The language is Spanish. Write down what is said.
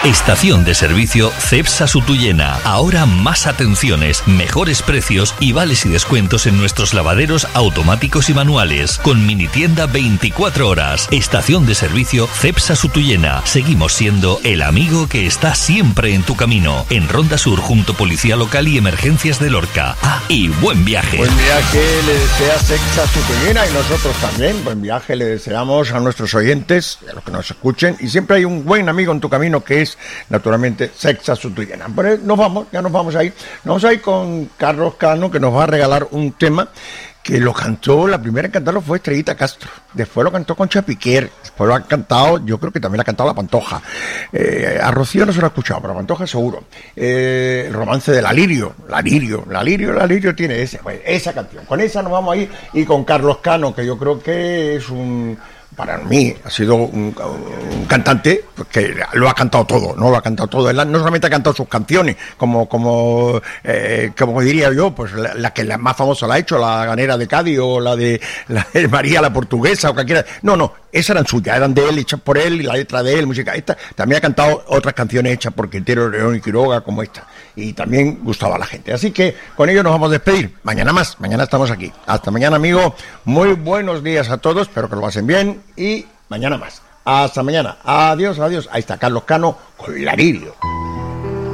Estación de servicio Cepsa Sutuyena. Ahora más atenciones, mejores precios y vales y descuentos en nuestros lavaderos automáticos y manuales. Con mini tienda 24 horas. Estación de servicio Cepsa Sutuyena. Seguimos siendo el amigo que está siempre en tu camino. En Ronda Sur, junto Policía Local y Emergencias de Lorca. Y buen viaje. Buen viaje le desea Cepsa Sutuyena, y nosotros también. Buen viaje le deseamos a nuestros oyentes, a los que nos escuchen. Y siempre hay un buen amigo en tu camino que es, naturalmente, Cepsa Sutuyena. Pero ya nos vamos a ir. Nos vamos a ir con Carlos Cano, que nos va a regalar un tema que lo cantó, la primera en cantarlo fue Estrellita Castro, después lo cantó Concha Piquer, después lo ha cantado, yo creo que también lo ha cantado La Pantoja, a Rocío no se lo ha escuchado, pero a Pantoja seguro, el romance de la Lirio tiene esa canción, con esa nos vamos a ir, y con Carlos Cano, que yo creo que es para mí ha sido un cantante que lo ha cantado todo, ¿no? Lo ha cantado todo. Él no solamente ha cantado sus canciones, como diría yo, pues la que la más famosa la ha hecho, la Ganera de Cádiz o la de María la Portuguesa o cualquiera. No, esas eran suyas, eran de él, hechas por él, y la letra de él, música. Esta también ha cantado otras canciones hechas por Quintero, León y Quiroga, como esta. Y también gustaba a la gente. Así que con ello nos vamos a despedir. Mañana más, mañana estamos aquí. Hasta mañana, amigo. Muy buenos días a todos, espero que lo pasen bien. Y mañana más. Hasta mañana. Adiós. Ahí está Carlos Cano con Lirio.